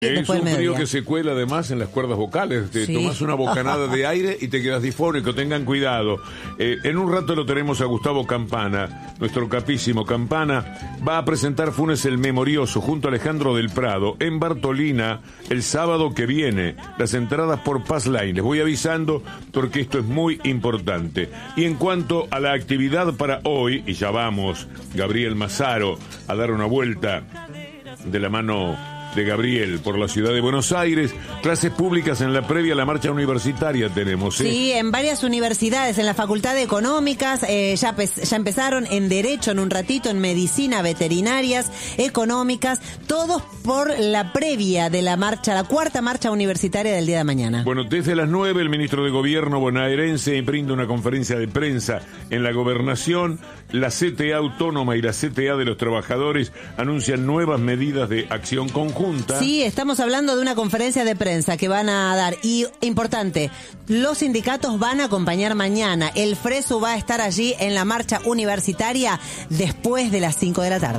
Es un frío que se cuela además en las cuerdas vocales. Te tomas una bocanada de aire y te quedas difónico. Tengan cuidado. En un rato lo tenemos a Gustavo Campana, nuestro capísimo Campana. Va a presentar Funes el Memorioso junto a Alejandro del Prado en Bartolina el sábado que viene. Las entradas por Passline. Les voy avisando porque esto es muy importante. Y en cuanto a la actividad para hoy, y ya vamos, Gabriel Mazaro, a dar una vuelta de la mano de Gabriel por la ciudad de Buenos Aires. Clases públicas en la previa a la marcha universitaria tenemos. Sí, en varias universidades, en la Facultad de Económicas, ya empezaron, en Derecho en un ratito, en Medicina, Veterinarias, Económicas, todos por la previa de la marcha, la cuarta marcha universitaria del día de mañana. Bueno, desde las 9 el ministro de Gobierno bonaerense brinda una conferencia de prensa en la Gobernación. La CTA Autónoma y la CTA de los Trabajadores anuncian nuevas medidas de acción conjunta. Sí, estamos hablando de una conferencia de prensa que van a dar. Y, importante, los sindicatos van a acompañar mañana. El FRESU va a estar allí en la marcha universitaria después de las 5 de la tarde.